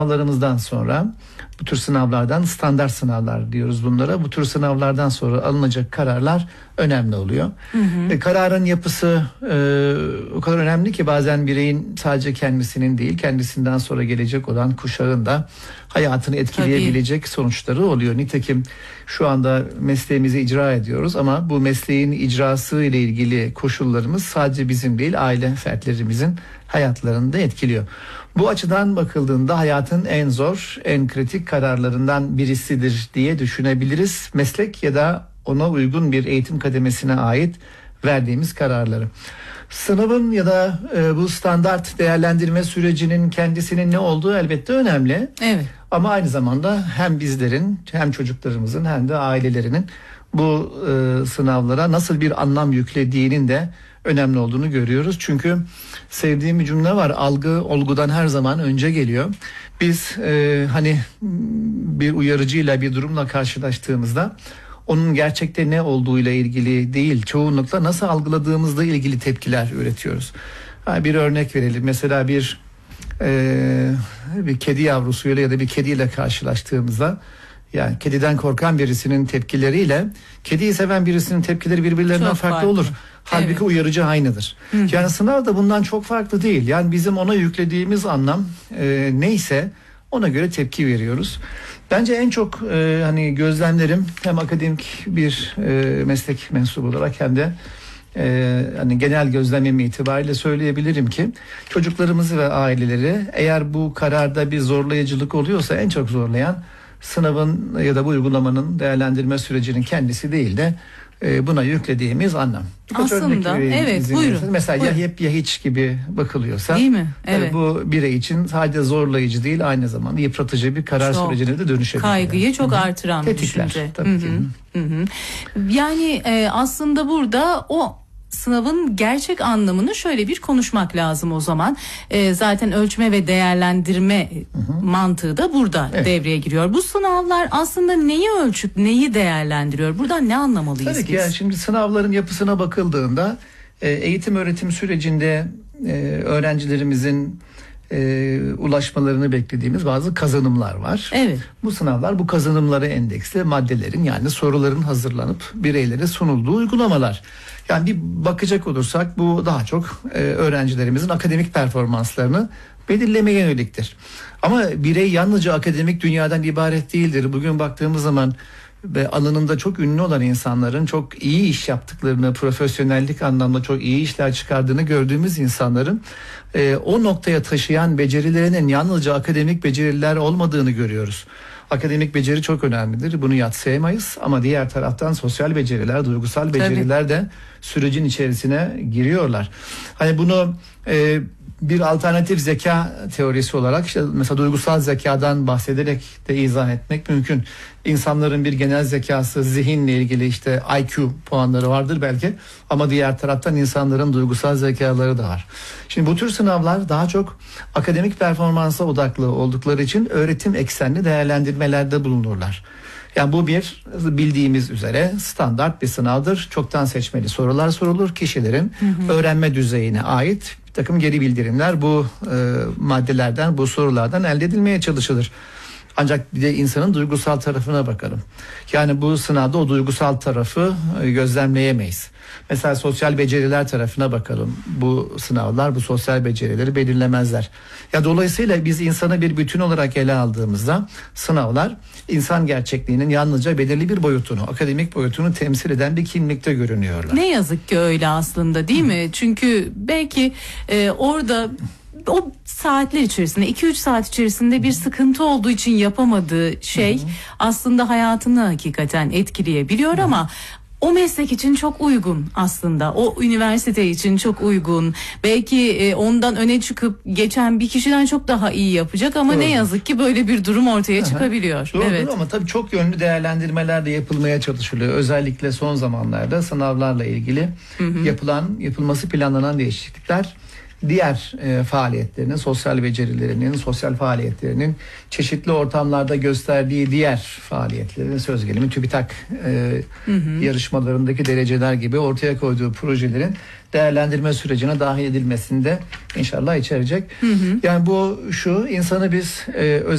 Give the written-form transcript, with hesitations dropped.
sınavlarımızdan sonra, bu tür sınavlardan, standart sınavlar diyoruz bunlara. Bu tür sınavlardan sonra alınacak kararlar önemli oluyor. Kararın yapısı o kadar önemli ki bazen bireyin sadece kendisinin değil, kendisinden sonra gelecek olan kuşağın da hayatını etkileyebilecek sonuçları oluyor. Nitekim şu anda mesleğimizi icra ediyoruz ama bu mesleğin icrası ile ilgili koşullarımız sadece bizim değil, aile fertlerimizin hayatlarını da etkiliyor. Bu açıdan bakıldığında hayatın en zor, en kritik kararlarından birisidir diye düşünebiliriz. Meslek ya da ona uygun bir eğitim kademesine ait verdiğimiz kararları. Sınavın ya da bu standart değerlendirme sürecinin kendisinin ne olduğu elbette önemli. Evet. Ama aynı zamanda hem bizlerin hem çocuklarımızın hem de ailelerinin bu sınavlara nasıl bir anlam yüklediğinin de önemli olduğunu görüyoruz. Çünkü sevdiğim bir cümle var. Algı olgudan her zaman önce geliyor. Biz hani bir uyarıcıyla bir durumla karşılaştığımızda onun gerçekte ne olduğuyla ilgili değil, çoğunlukla nasıl algıladığımızla ilgili tepkiler üretiyoruz. Bir örnek verelim. Mesela bir kedi yavrusuyla ya da bir kediyle karşılaştığımızda, yani kediden korkan birisinin tepkileriyle kediyi seven birisinin tepkileri birbirlerinden çok farklı olur. Halbuki evet, uyarıcı aynıdır. Yani sınav da bundan çok farklı değil. Yani bizim ona yüklediğimiz anlam neyse ona göre tepki veriyoruz. Bence en çok hani gözlemlerim hem akademik bir meslek mensubu olarak hem de hani genel gözlemim itibariyle söyleyebilirim ki çocuklarımızı ve aileleri eğer bu kararda bir zorlayıcılık oluyorsa en çok zorlayan sınavın ya da bu uygulamanın değerlendirme sürecinin kendisi değil de buna yüklediğimiz anlam. Aslında evet, buyurun. Mesela buyurun. ya hep ya hiç gibi bakılıyorsa, değil mi? Evet. Bu birey için sadece zorlayıcı değil, aynı zamanda yıpratıcı bir karar sürecine de dönüşebilir. Kaygıyı çok artıran bir tetikler, düşünce. Tabii ki. Yani aslında burada o sınavın gerçek anlamını şöyle bir konuşmak lazım o zaman. Zaten ölçme ve değerlendirme mantığı da burada devreye giriyor. Bu sınavlar aslında neyi ölçüp neyi değerlendiriyor? Buradan ne anlamalıyız Tabii ki biz? yani şimdi sınavların yapısına bakıldığında eğitim öğretim sürecinde öğrencilerimizin ulaşmalarını beklediğimiz bazı kazanımlar var. Evet. Bu sınavlar bu kazanımları endeksli maddelerin, yani soruların hazırlanıp bireylere sunulduğu uygulamalar. Yani bir bakacak olursak bu daha çok öğrencilerimizin akademik performanslarını belirlemeye yöneliktir. Ama birey yalnızca akademik dünyadan ibaret değildir. Bugün baktığımız zaman ve alanında çok ünlü olan insanların çok iyi iş yaptıklarını, profesyonellik anlamda çok iyi işler çıkardığını gördüğümüz insanların o noktaya taşıyan becerilerinin yalnızca akademik beceriler olmadığını görüyoruz. Akademik beceri çok önemlidir. Bunu yadsıyamayız ama diğer taraftan sosyal beceriler, duygusal beceriler de sürecin içerisine giriyorlar. Hani bunu bir alternatif zeka teorisi olarak işte mesela duygusal zekadan bahsederek de izah etmek mümkün. İnsanların bir genel zekası, zihinle ilgili işte IQ puanları vardır belki ama diğer taraftan insanların duygusal zekaları da var. Şimdi bu tür sınavlar daha çok akademik performansa odaklı oldukları için öğretim eksenli değerlendirmelerde bulunurlar. Yani bu bir bildiğimiz üzere standart bir sınavdır. Çoktan seçmeli sorular sorulur. Kişilerin öğrenme düzeyine ait bir takım geri bildirimler bu maddelerden, bu sorulardan elde edilmeye çalışılır. Ancak bir de insanın duygusal tarafına bakalım. Yani bu sınavda o duygusal tarafı gözlemleyemeyiz. Mesela sosyal beceriler tarafına bakalım. Bu sınavlar bu sosyal becerileri belirlemezler. Ya dolayısıyla biz insanı bir bütün olarak ele aldığımızda sınavlar insan gerçekliğinin yalnızca belirli bir boyutunu, akademik boyutunu temsil eden bir kimlikte görünüyorlar. Ne yazık ki öyle aslında, değil mi? Çünkü belki orada o saatler içerisinde 2-3 saat içerisinde bir sıkıntı olduğu için yapamadığı şey aslında hayatını hakikaten etkileyebiliyor ama o meslek için çok uygun aslında. O üniversite için çok uygun. Belki ondan öne çıkıp geçen bir kişiden çok daha iyi yapacak ama ne yazık ki böyle bir durum ortaya çıkabiliyor. Doğrudur ama tabii çok yönlü değerlendirmeler de yapılmaya çalışılıyor. Özellikle son zamanlarda sınavlarla ilgili yapılması planlanan değişiklikler diğer faaliyetlerinin, sosyal becerilerinin, sosyal faaliyetlerinin çeşitli ortamlarda gösterdiği diğer faaliyetlerin, söz gelimi TÜBİTAK yarışmalarındaki dereceler gibi ortaya koyduğu projelerin değerlendirme sürecine dahil edilmesinde inşallah içerecek. Yani bu şu, insanı biz